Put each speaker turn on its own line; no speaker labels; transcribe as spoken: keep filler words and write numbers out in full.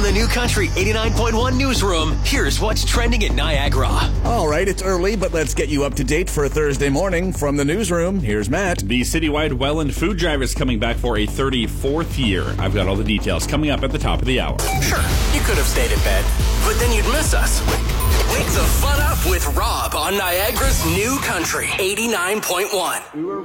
the New Country eighty-nine point one newsroom, here's what's trending in Niagara.
All right, it's early, but let's get you up to date for a Thursday morning. From the newsroom, here's Matt.
The citywide Welland food drive is coming back for a thirty-fourth year. I've got all the details coming up at the top of the hour.
Sure, you could have stayed in bed, but then you'd miss us. Wake the fun up with Rob on Niagara's New Country eighty-nine point one.
We were